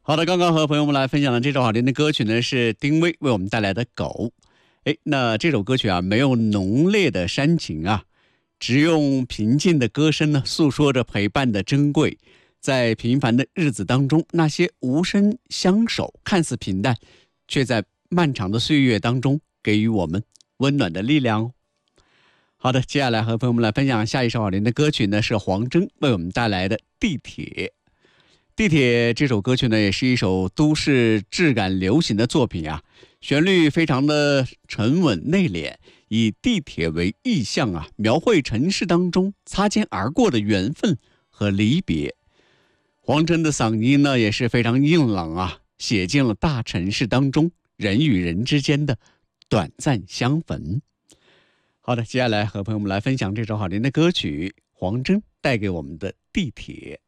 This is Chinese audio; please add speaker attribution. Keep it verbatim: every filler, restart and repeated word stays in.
Speaker 1: 好的，刚刚和朋友们来分享的这首好听的歌曲呢，是丁薇为我们带来的《狗》。哎，那这首歌曲啊，没有浓烈的煽情啊，只用平静的歌声呢，诉说着陪伴的珍贵。在平凡的日子当中，那些无声相守，看似平淡，却在漫长的岁月当中给予我们温暖的力量哦。好的，接下来和朋友们来分享下一首好听的歌曲呢，是黄铮为我们带来的《地铁》。地铁这首歌曲呢，也是一首都市质感流行的作品啊，旋律非常的沉稳内敛，以地铁为意象啊，描绘城市当中擦肩而过的缘分和离别。黄铮的嗓音呢，也是非常硬朗啊，写进了大城市当中人与人之间的短暂相逢。好的，接下来和朋友们来分享这首好听的歌曲，黄铮带给我们的《地铁》。